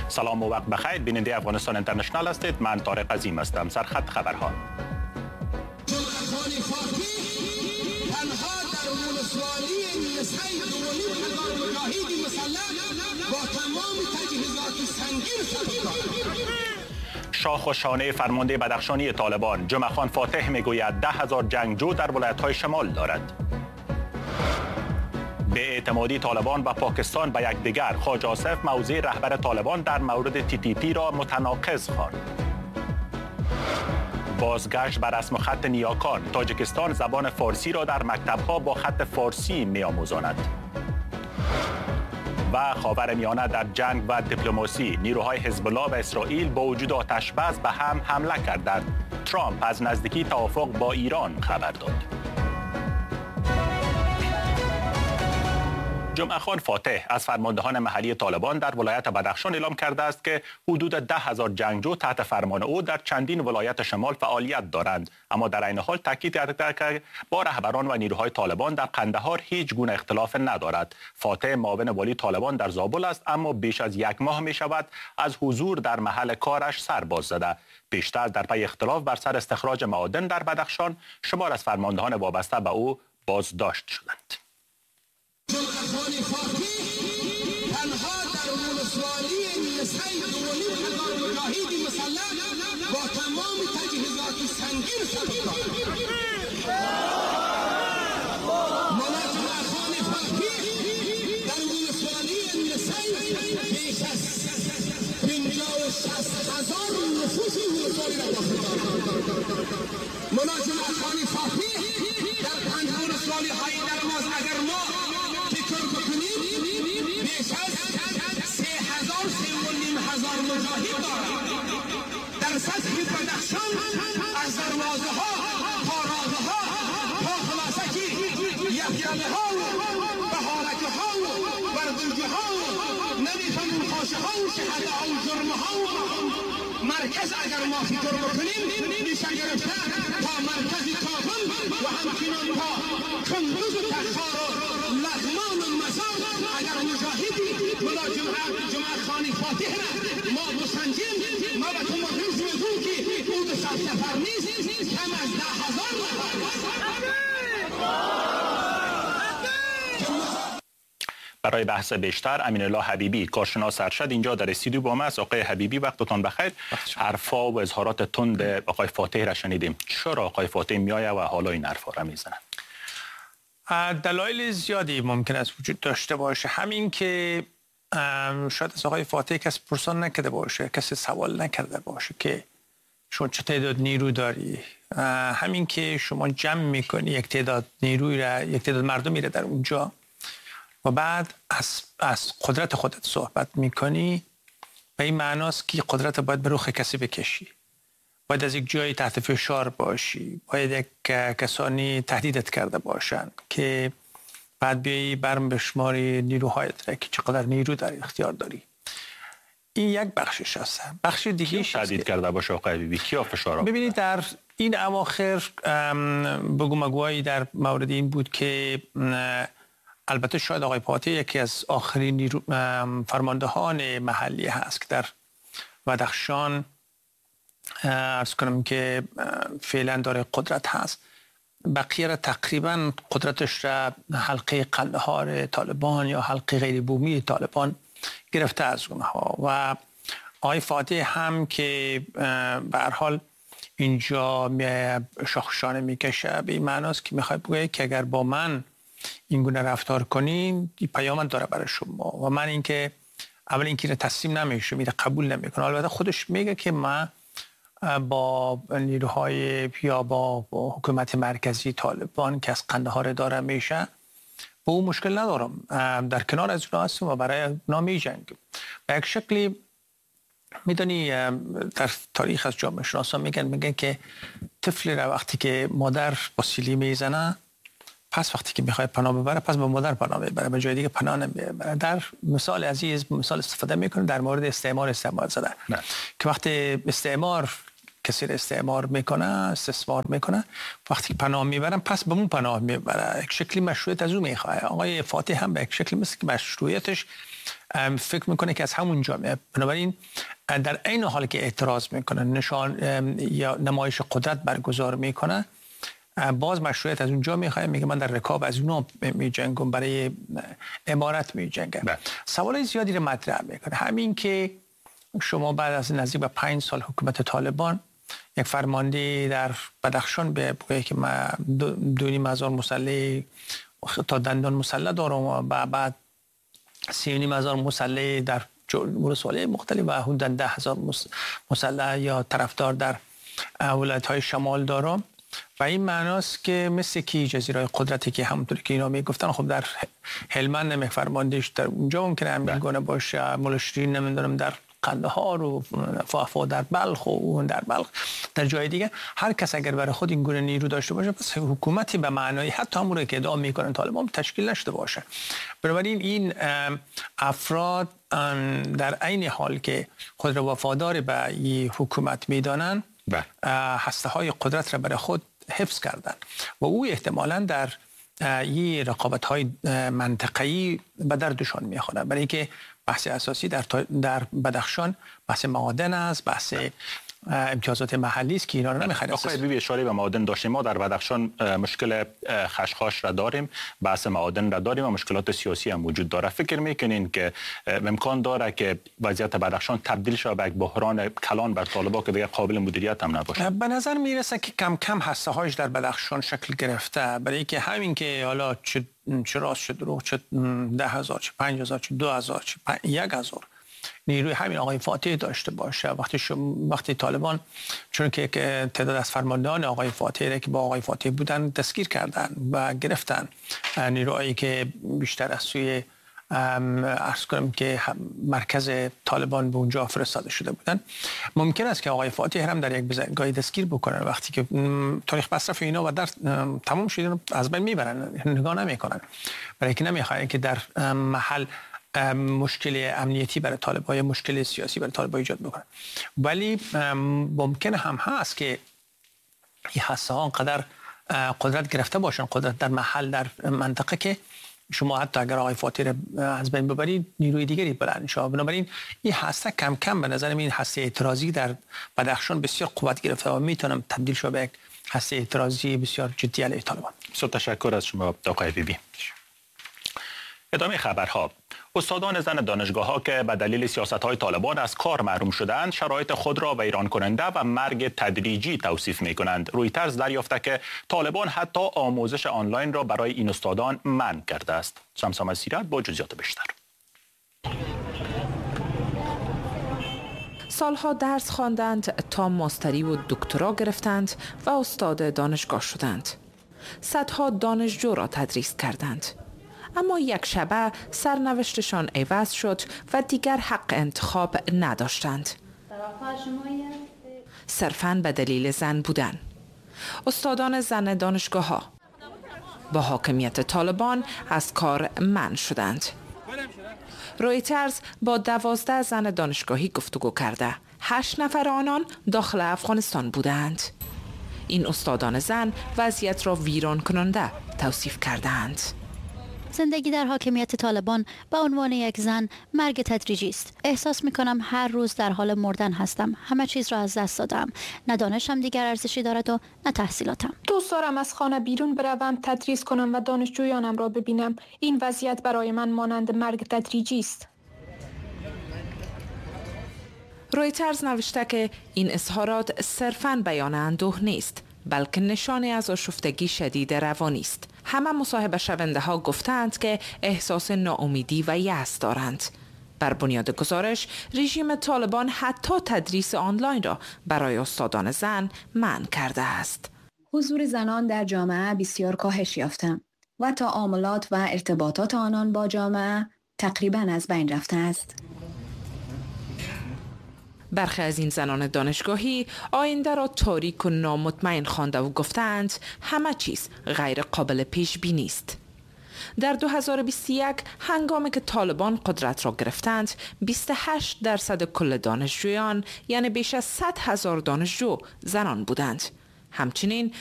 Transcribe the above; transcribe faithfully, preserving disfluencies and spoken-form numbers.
سلام و وقت بخیر، بیننده افغانستان اینترنشنال هستید. من طارق عظیم هستم. سرخط خبرها. شاخ و شانه فرمانده بدخشانی طالبان جمعه خان فاتح میگوید ده هزار جنگجو در ولایت‌های شمال دارد. به اعتمادی طالبان و پاکستان به یکدیگر، خواجه آصف موضع رهبر طالبان در مورد تی تی پی را متناقض خواند. بازگشت بر رسم خط نیاکان، تاجیکستان زبان فارسی را در مکتب‌ها با خط فارسی می‌آموزاند. و خاورمیانه در جنگ و دیپلماسی، نیروهای حزب الله و اسرائیل با وجود آتش‌بس به هم حمله کردند. ترامپ از نزدیکی توافق با ایران خبر داد. جمعه خان فاتح از فرماندهان محلی طالبان در ولایت بدخشان اعلام کرده است که حدود ده هزار جنگجو تحت فرمان او در چندین ولایت شمال فعالیت دارند، اما در این حال تاکید کرده که با رهبران و نیروهای طالبان در قندهار هیچ گونه اختلاف ندارد. فاتح معاون والی طالبان در زابل است، اما بیش از یک ماه می شود از حضور در محل کارش سر باز زده. پیشتر در پی اختلاف بر سر استخراج معادن در بدخشان، شمار از فرماندهان وابسته به او بازداشت شدند. در سطح بدخشان از دروازه ها، پاراغه ها، پاخلاسکی، یفیانه ها، بهارکه ها، بردوجه ها، نمیفهمون خاشه ها، شهده ها و جرمه ها. مرکز اگر ما فکر بکنیم میشه گرفته تا مرکز کابل و همچنان تا کندوز و تخار و لغمان و مزار. اگر مجاهدی ملا جمعه خانی فاتح ما بسنجیم، ما به تو مدرس میگویم که او دو صد نفر نیست، کم از ده هزار نفر. برای بحث بیشتر امین الله حبیبی کارشناس ارشد اینجا در استودیو با ما است. آقای حبیبی وقتتان بخیر. حرفا و اظهارات تند آقای فاتح را شنیدیم. چرا آقای فاتح میآید و حالا این حرفا را میزنه؟ دلایل زیادی ممکن است وجود داشته باشه. همین که شاید از آقای فاتح کسی پرسان نکرده باشه، کسی سوال نکرده باشه که شما چه تعداد نیرو داری، همین که شما جمع میکنی یک تعداد نیروی را، یک تعداد مردمی را در اونجا و بعد از, از قدرت خودت صحبت میکنی، به این معناست که قدرت باید به رخ کسی بکشی، باید از یک جایی تحت فشار باشی، باید یک کسانی تهدیدت کرده باشن که بعد بیایی برم به شمار نیروهایت را که چقدر نیرو در اختیار داری. این یک بخشش هست. بخش دیگه تهدید کرده باشه آقای حبیبی؟ کیا فشار آورده؟ ببینید در این اواخر بگو مگویی در مورد این بود که البته شاید آقای فاتح یکی از آخرین نیرو فرماندهان محلی هست که در بدخشان عرض کنم که فعلا داره قدرت هست. بقیه را تقریبا قدرتش را حلقه قندهار طالبان یا حلقه غیر بومی طالبان گرفته از اونها و آقای فاتح هم که به هر حال اینجا شاخشانه میکشه، به این معناست که میخواد بگه که اگر با من این گونه رفتار کنین این پیام داره برای شما و من اینکه اول اینکه را تسلیم نمیشم، میره قبول نمیکنه. البته خودش میگه که من با نیروهای یا با حکومت مرکزی طالبان که از قندهار داره میشه با اون مشکل ندارم، در کنار از اونها هستم و برای نامی جنگ. به یک شکلی میدونی در تاریخ از جامعه شناسان میگن میگن که طفل را وقتی که مادر با سیلی میزنه، پس وقتی که میخواد پناه ببره پس به مادر پناه ببره، به جای دیگه پناه نمیبره. در مثال عزیز مثال استفاده میکنه در مورد استعمار استعمار زدن نه. که وقتی استعمار کسی را استعمار میکنه، استثمار میکنه، وقتی پناه میبرن پس به اون پناه میبره. یک شکلی مشروعیت از اون میخواه. آقای فاتح هم به یک شکلی مثل که مشروعیتش فکر میکنه که از همون جامعه. بنابراین در این حال که اعتراض میکنه، نشان یا نمایش قدرت برگزار میکنه، باز مشروعیت از اونجا میخواه، میگه من در رکاب از اونا میجنگم، برای امارت میجنگم. سوال زیادی رو مطرح میکنه. همین که شما بعد از نزدیک به پنج سال حکومت طالبان یک فرمانده در بدخشان به بگه که من دو نیم هزار مسلح تا دندان مسلح دارم و بعد سی و نیم هزار مسلح در ولایات مختلف و حدود ده هزار مسلح یا طرفدار در ولایت های شمال دارم. و این معناست که مثل که جزیره قدرتی که همونطور که اینا میگفتن، خب در هلمند نمی فرماندهش در اونجا ممکنه همین گونه باشه، ملشرین نمیدونم در قندهار و فافا در بلخ و اون در بلخ در جای دیگه. هر کس اگر برای خود این گونه نیرو داشته باشه، پس حکومتی به معنای حتی همون که ادعا میکنن طالبان تشکیل نشده باشه. بنابراین این افراد در عین حال که خود را وفادار به این حکومت میدانن، هسته های قدرت را برای خود حفظ کردن و او احتمالاً در یه رقابت های منطقه‌ای به دردشان میخوره. برای اینکه بحث اساسی در در بدخشان بحث معادن است، بحث امتیازات محلی است که اینا رو نمیخواد. آقای بیبی اشاره به معادن داشتیم. ما در بدخشان مشکل خشخاش را داریم، بحث معادن را داریم و مشکلات سیاسی هم وجود داره. فکر میکنین که امکان داره که وضعیت بدخشان تبدیل شه به یک بحران کلان بر طالبان که دیگه قابل مدیریت هم نباشه؟ به نظر میرسه که کم کم هسته هاش در بدخشان شکل گرفته. برای اینکه همین که حالا چه چه راست چه دروغ، چه ده هزار چه پنج هزار چه دو هزار چه یک هزار نیروی همین آقای فاتح داشته باشه، وقتی شم... وقتی طالبان چون که تعداد از فرماندهان آقای فاتح که با آقای فاتح بودن دستگیر کردن و گرفتن، نیروهایی که بیشتر از سوی عرض کنم که مرکز طالبان به اونجا فرستاده شده بودن، ممکن است که آقای فاتح هم در یک بزنگاهی دستگیر بکنن. وقتی که تاریخ مصرف اینا و در تمام شده از بین میبرن، نگاه نمیکنن، برای اینکه نمیخواین که در محل مشکل امنیتی برای طالبان یا مشکل سیاسی برای طالبان ایجاد بکنن. ولی ممکن هم هست که این هسته ها انقدر قدرت گرفته باشن، قدرت در محل در منطقه، که شما حتی اگر آقای فاتح از بین ببرید نیروی دیگری بلند شه. بنابراین این هسته کم کم به نظر من این هسته اعتراضی در بدخشان بسیار قوت گرفته و میتونم تبدیل شه به یک هسته اعتراضی بسیار جدی علیه طالبان. بسیار تشکر از شما آقای بیبی. ادامه خبرها. استادان زن دانشگاه‌ها که به دلیل سیاست‌های طالبان از کار محروم شدند، شرایط خود را ویران کننده و مرگ تدریجی توصیف می‌کنند. رویترز دریافته که طالبان حتی آموزش آنلاین را برای این استادان منع کرده است. شمسام سیرت با جزئیات بیشتر. سالها درس خواندند تا ماستری و دکترا گرفتند و استاد دانشگاه شدند. صدها دانشجو را تدریس کردند. اما یک شبه سرنوشتشان عوض شد و دیگر حق انتخاب نداشتند. صرفاً به دلیل زن بودن. استادان زن دانشگاه ها با حاکمیت طالبان از کار منع شدند. رویترز با دوازده زن دانشگاهی گفتگو کرده. هشت نفر آنان داخل افغانستان بودند. این استادان زن وضعیت را ویران کننده توصیف کردند. زندگی در حاکمیت طالبان به عنوان یک زن مرگ تدریجی است. احساس می‌کنم هر روز در حال مردن هستم. همه چیز را از دست دادم. نه دانشم دیگر ارزشی دارد و نه تحصیلاتم. دوست دارم از خانه بیرون بروم، تدریس کنم و دانشجویانم را ببینم. این وضعیت برای من مانند مرگ تدریجی است. رویترز نوشته که این اظهارات صرفاً بیان اندوه نیست، بلکه نشانی از آشفتگی شدید روانی است. همه مصاحبه شونده ها گفتند که احساس ناامیدی و یأس دارند. بر بنیاد گزارش، رژیم طالبان حتی تدریس آنلاین را برای استادان زن منع کرده است. حضور زنان در جامعه بسیار کاهش یافته و تعاملات و ارتباطات آنان با جامعه تقریباً از بین رفته است. برخی از این زنان دانشگاهی آینده را تاریک و نامطمئن خوانده و گفتند همه چیز غیر قابل پیش بینی است. در دو هزار و بیست و یک هنگامی که طالبان قدرت را گرفتند، بیست و هشت درصد کل دانشجویان یعنی بیش از صد هزار دانشجو زنان بودند. همچنین